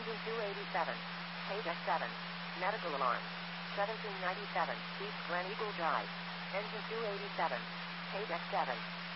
Engine 287. Page F7. Medical alarm. 1797 East Glen Eagle Drive. Engine 287. Page F7.